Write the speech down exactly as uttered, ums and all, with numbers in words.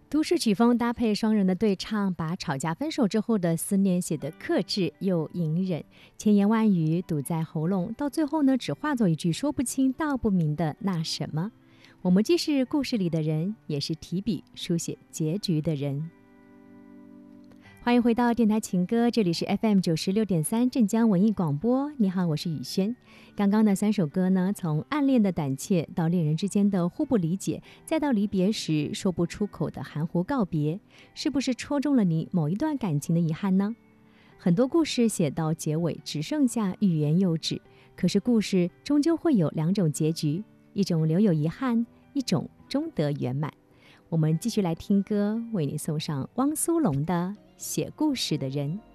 都市曲风搭配双人的对唱，把吵架分手之后的思念写得克制又隐忍，千言万语堵在喉咙，到最后呢，只化作一句说不清道不明的那什么。我们既是故事里的人，也是提笔书写结局的人。欢迎回到电台情歌，这里是 F M 九十六点三镇江文艺广播。你好，我是雨轩。刚刚的三首歌呢，从暗恋的胆怯到恋人之间的互不理解，再到离别时说不出口的含糊告别，是不是戳中了你某一段感情的遗憾呢？很多故事写到结尾只剩下欲言又止，可是故事终究会有两种结局，一种留有遗憾，一种终得圆满。我们继续来听歌，为你送上汪苏泷的《写故事的人》。